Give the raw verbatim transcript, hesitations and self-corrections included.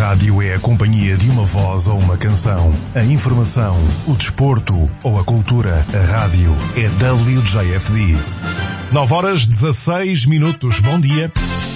rádio é a companhia de uma voz ou uma canção. A informação, o desporto ou a cultura. A rádio é W J F D. nove horas dezasseis minutos. Bom dia.